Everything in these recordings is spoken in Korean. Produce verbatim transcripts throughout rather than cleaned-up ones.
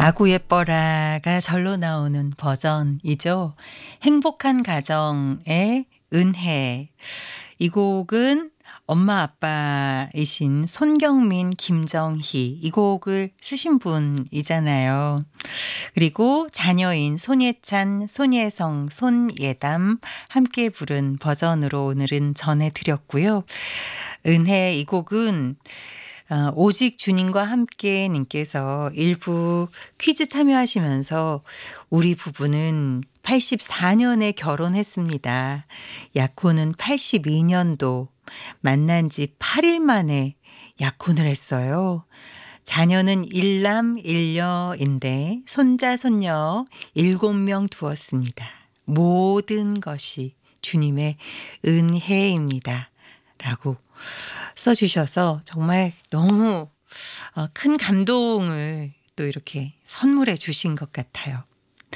아구 예뻐라가 절로 나오는 버전이죠. 행복한 가정의 은혜. 이 곡은 엄마 아빠이신 손경민, 김정희 이 곡을 쓰신 분이잖아요. 그리고 자녀인 손예찬, 손예성, 손예담 함께 부른 버전으로 오늘은 전해드렸고요. 은혜 이 곡은 어, 오직 주님과 함께 님께서 일부 퀴즈 참여하시면서 우리 부부는 팔십사 년에 결혼했습니다. 약혼은 팔십이 년도 만난 지 팔 일 만에 약혼을 했어요. 자녀는 일남 일녀인데 손자 손녀 일곱 명 두었습니다. 모든 것이 주님의 은혜입니다. 라고 써주셔서 정말 너무 큰 감동을 또 이렇게 선물해 주신 것 같아요.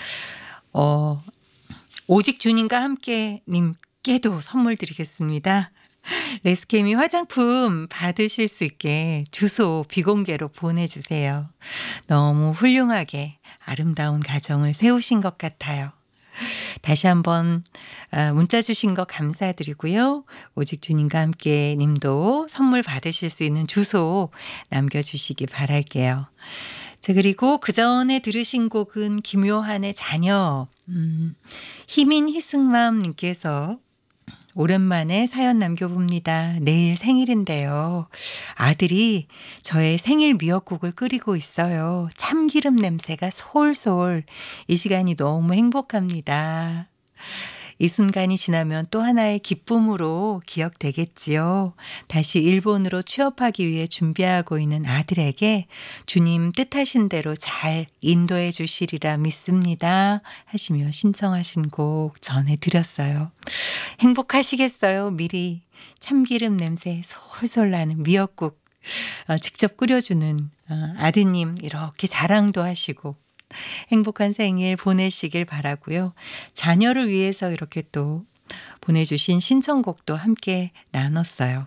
어, 오직 주님과 함께 님께도 선물 드리겠습니다. 레스케미 화장품 받으실 수 있게 주소 비공개로 보내주세요. 너무 훌륭하게 아름다운 가정을 세우신 것 같아요. 다시 한번 문자 주신 거 감사드리고요. 오직 주님과 함께 님도 선물 받으실 수 있는 주소 남겨주시기 바랄게요. 자, 그리고 그 전에 들으신 곡은 김요한의 자녀. 음, 희민 희승맘님께서 오랜만에 사연 남겨봅니다. 내일 생일인데요. 아들이 저의 생일 미역국을 끓이고 있어요. 참기름 냄새가 솔솔. 이 시간이 너무 행복합니다. 이 순간이 지나면 또 하나의 기쁨으로 기억되겠지요. 다시 일본으로 취업하기 위해 준비하고 있는 아들에게 주님 뜻하신 대로 잘 인도해 주시리라 믿습니다. 하시며 신청하신 곡 전해드렸어요. 행복하시겠어요? 미리 참기름 냄새 솔솔 나는 미역국 직접 끓여주는 아드님 이렇게 자랑도 하시고 행복한 생일 보내시길 바라고요. 자녀를 위해서 이렇게 또 보내주신 신청곡도 함께 나눴어요.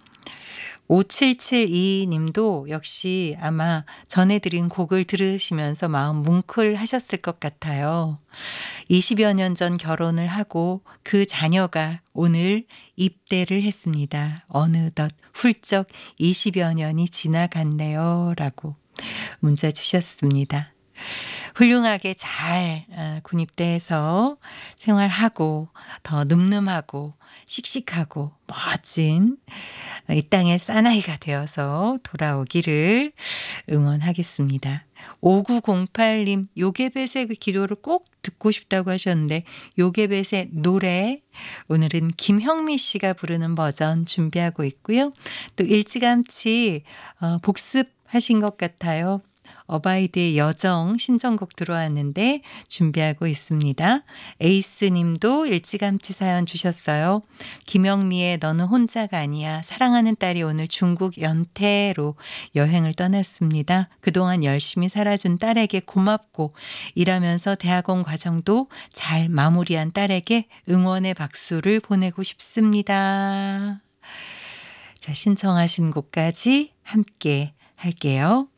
오칠칠이 님도 역시 아마 전해드린 곡을 들으시면서 마음 뭉클하셨을 것 같아요. 이십여 년 전 결혼을 하고 그 자녀가 오늘 입대를 했습니다. 어느덧 훌쩍 이십여 년이 지나갔네요. 라고 문자 주셨습니다. 훌륭하게 잘 군입대해서 생활하고 더 늠름하고 씩씩하고 멋진 이 땅의 사나이가 되어서 돌아오기를 응원하겠습니다. 오구공팔 님 요게벳의 그 기도를 꼭 듣고 싶다고 하셨는데 요게벳의 노래 오늘은 김형미 씨가 부르는 버전 준비하고 있고요. 또 일찌감치 복습하신 것 같아요. 어바이드의 여정 신청곡 들어왔는데 준비하고 있습니다. 에이스 님도 일찌감치 사연 주셨어요. 김영미의 너는 혼자가 아니야. 사랑하는 딸이 오늘 중국 연태로 여행을 떠났습니다. 그동안 열심히 살아준 딸에게 고맙고 일하면서 대학원 과정도 잘 마무리한 딸에게 응원의 박수를 보내고 싶습니다. 자, 신청하신 곡까지 함께 할게요.